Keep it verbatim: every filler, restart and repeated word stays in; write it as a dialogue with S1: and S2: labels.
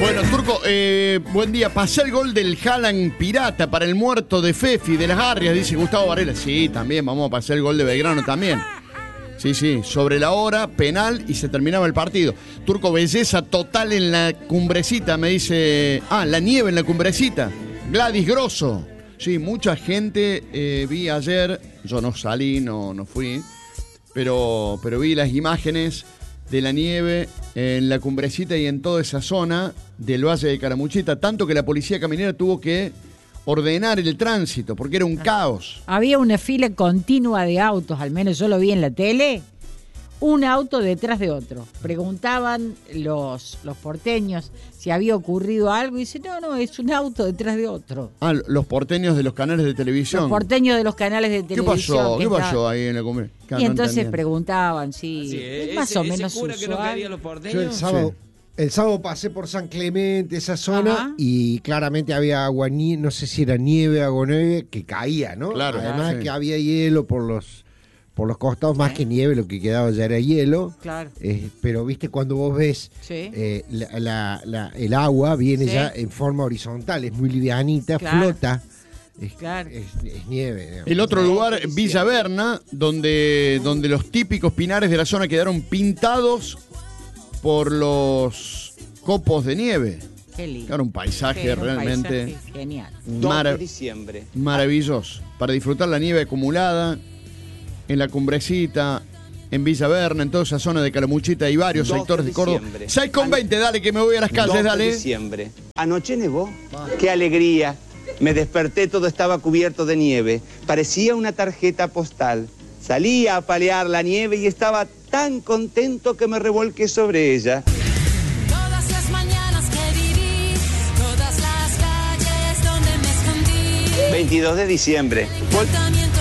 S1: Bueno, Turco, eh, buen día. Pasé el gol del Haaland pirata para el muerto de Fefi, de las Garrias, dice Gustavo Varela. Sí, también, vamos a pasar el gol de Belgrano también. Sí, sí, sobre la hora, penal y se terminaba el partido. Turco, belleza total en la cumbrecita, me dice... Ah, la nieve en la cumbrecita. Gladys Grosso. Sí, mucha gente eh, vi ayer, yo no salí, no, no fui, pero, pero vi las imágenes de la nieve en la cumbrecita y en toda esa zona del Valle de Caramuchita, tanto que la policía caminera tuvo que ordenar el tránsito, porque era un caos.
S2: Había una fila continua de autos, al menos yo lo vi en la tele, un auto detrás de otro. Preguntaban los, los porteños si había ocurrido algo y dice, no, no, es un auto detrás de otro.
S1: Ah, los porteños de los canales de televisión.
S2: Los porteños de los canales de televisión.
S1: ¿Qué pasó? ¿Qué
S2: está...
S1: pasó ahí en la cumbre?
S2: Y no entonces entendían. Preguntaban, sí,
S3: sí
S2: es
S3: ese,
S2: más o menos
S3: ese cura
S2: usual.
S3: Que no quería los porteños.
S4: Yo el sábado,
S1: Sí.
S4: el sábado pasé por San Clemente, esa zona,
S2: Ajá.
S4: y claramente había agua, no sé si era nieve, agua nieve, que caía, ¿no?
S1: Claro,
S4: Además
S1: sí.
S4: que había hielo por los por los costados, más que nieve, lo que quedaba ya era hielo.
S2: Claro.
S4: Eh, pero viste, cuando vos ves
S2: Sí.
S4: eh, la, la, la, el agua viene
S2: Sí.
S4: ya en forma horizontal, es muy livianita,
S2: Claro.
S4: flota. Es,
S2: Claro.
S4: es, es nieve. Digamos.
S1: El otro lugar, Villa Berna, donde, donde los típicos pinares de la zona quedaron pintados por los copos de nieve.
S2: Qué lindo.
S1: Claro, un paisaje
S2: Era un
S1: realmente
S2: paisaje genial.
S1: mara-
S5: dos de diciembre.
S1: maravilloso. Para disfrutar la nieve acumulada en la cumbrecita, en Villa Berna, en toda esa zona de Calamuchita y varios
S5: dos
S1: sectores
S5: de
S1: de Córdoba.
S5: diciembre.
S1: seis con veinte, dale que me voy a las calles,
S5: dos de
S1: dale.
S5: diciembre. Anoche nevó. ¡Qué alegría! Me desperté, todo estaba cubierto de nieve. Parecía una tarjeta postal. Salí a apalear la nieve y estaba tan contento que me revolqué sobre ella.
S6: Todas las mañanas que viví, todas las calles donde me escondí.
S5: veintidós de diciembre. Vol-
S6: Encantamiento